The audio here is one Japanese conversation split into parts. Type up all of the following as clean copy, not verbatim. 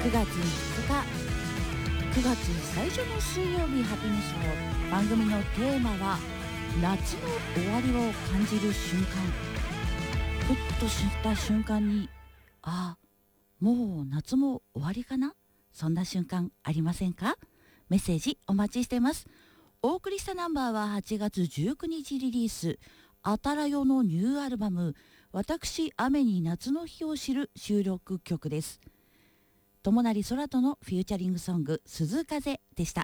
9月5日9月最初の水曜日ハピネスを番組のテーマは夏の終わりを感じる瞬間。ふっとした瞬間にもう夏も終わりかな、そんな瞬間ありませんか？メッセージお待ちしてます。お送りしたナンバーは8月19日リリースあたらよのニューアルバム私雨に夏の日を知る収録曲です。友成空とのフューチャリングソング鈴風でした。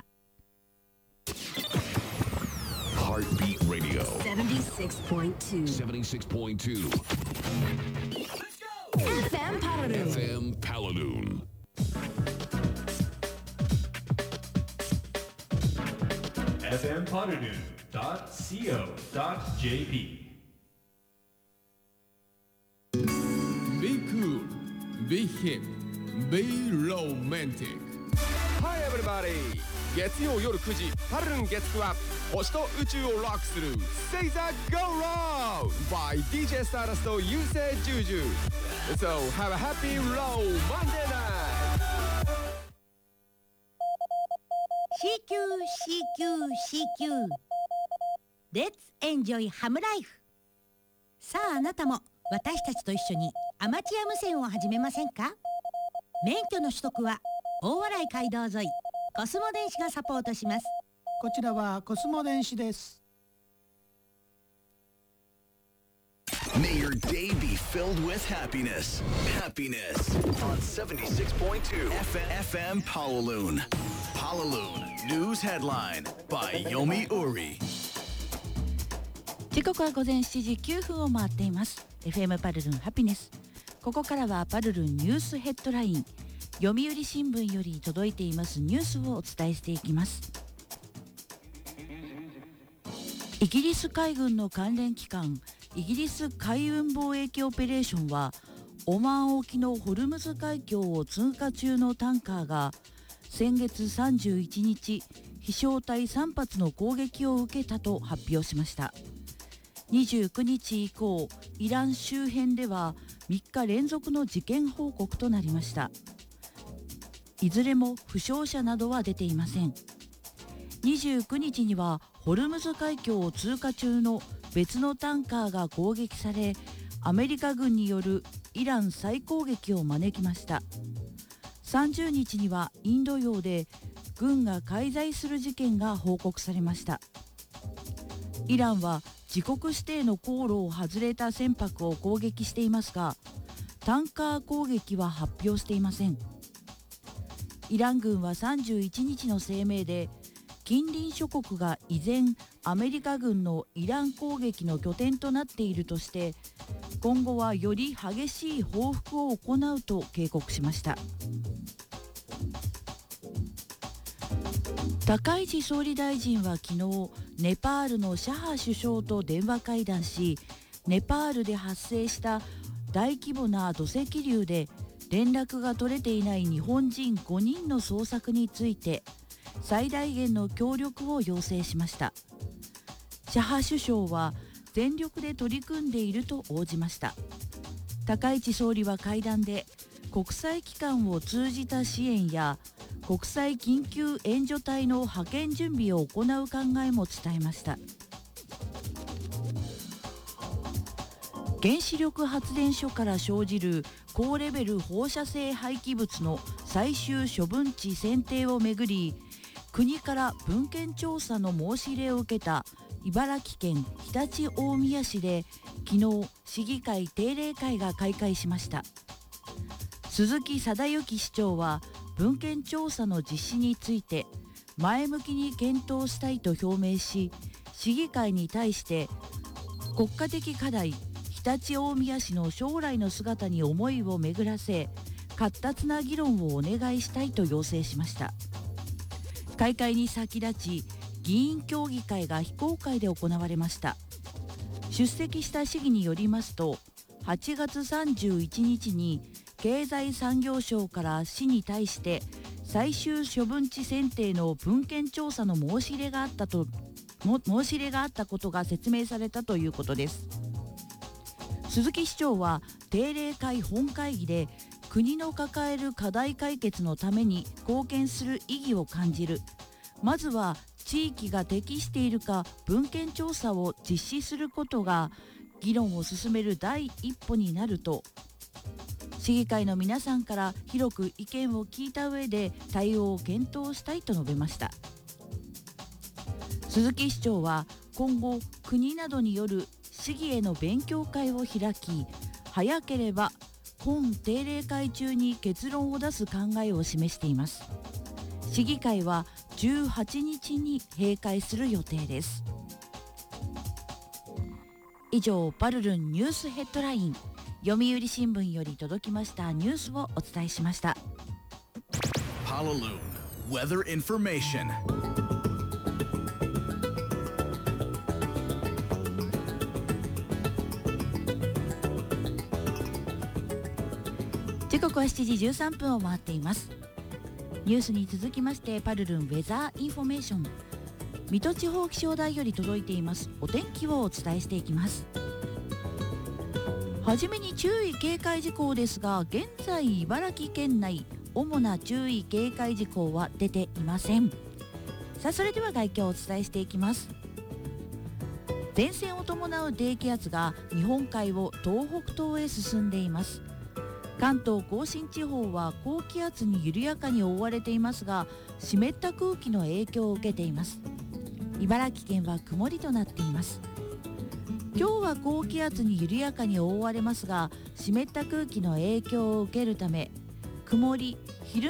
Heartbeat Radio 76.2 FM Paladoon FM Paladoon.co.jp Be cool, be hip, be romantic. Hi everybody! 月曜夜9時パルルン月9は星と宇宙をロックする Say That Go Round by DJ Stardust と優勢ジュージュー So have a happy low Monday night! CQ Let's enjoy ハムライフ。さああなたも私たちと一緒にアマチュア無線を始めませんか？免許の取得は大洗街道沿いコスモ電子がサポートします。 こちらはコスモ電子です。 May your day be filled with happiness. Happiness on 76.2 FM Paladoon. Paladoon News Headline by Yomi Uri. 時刻は午前7時9分を回っています。 FM パルルンハピネス。ここからはパルルンニュースヘッドライン、読売新聞より届いていますニュースをお伝えしていきます。イギリス海軍の関連機関イギリス海運貿易オペレーションはオマーン沖のホルムズ海峡を通過中のタンカーが先月31日飛翔体3発の攻撃を受けたと発表しました。29日以降イラン周辺では3日連続の事件報告となりました。いずれも負傷者などは出ていません。29日にはホルムズ海峡を通過中の別のタンカーが攻撃されアメリカ軍によるイラン再攻撃を招きました。30日にはインド洋で軍が介在する事件が報告されました。イランは自国指定の航路を外れた船舶を攻撃していますがタンカー攻撃は発表していません。イラン軍は31日の声明で近隣諸国が依然アメリカ軍のイラン攻撃の拠点となっているとして今後はより激しい報復を行うと警告しました。高市総理大臣は昨日ネパールのシャハ首相と電話会談しネパールで発生した大規模な土石流で連絡が取れていない日本人5人の捜索について最大限の協力を要請しました。シャハ首相は全力で取り組んでいると応じました。高市総理は会談で国際機関を通じた支援や国際緊急援助隊の派遣準備を行う考えも伝えました。原子力発電所から生じる高レベル放射性廃棄物の最終処分地選定をめぐり国から文献調査の申し入れを受けた茨城県常陸大宮市で昨日市議会定例会が開会しました。鈴木貞之市長は文献調査の実施について前向きに検討したいと表明し市議会に対して国家的課題常陸大宮市の将来の姿に思いを巡らせ活発な議論をお願いしたいと要請しました。開会に先立ち議員協議会が非公開で行われました。出席した市議によりますと8月31日に経済産業省から市に対して最終処分地選定の文献調査の申し入れがあったことが説明されたということです。鈴木市長は定例会本会議で国の抱える課題解決のために貢献する意義を感じる。まずは地域が適しているか文献調査を実施することが議論を進める第一歩になると、市議会の皆さんから広く意見を聞いた上で対応を検討したいと述べました。鈴木市長は今後国などによる市議への勉強会を開き、早ければ今定例会中に結論を出す考えを示しています。市議会は18日に閉会する予定です。以上、パルルンニュースヘッドライン、読売新聞より届きましたニュースをお伝えしました。 Palaloon Weather Information. 時刻は7時13分を回っています。ニュースに続きまして、パルルンウェザーインフォメーション、水戸地方気象台より届いていますお天気をお伝えしていきます。はじめに注意警戒事項ですが、現在茨城県内主な注意警戒事項は出ていません。さあ、それでは概況をお伝えしていきます。前線を伴う低気圧が日本海を東北東へ進んでいます。関東甲信地方は高気圧に緩やかに覆われていますが、湿った空気の影響を受けています。茨城県は曇りとなっています。今日は高気圧に緩やかに覆われますが、湿った空気の影響を受けるため曇り、昼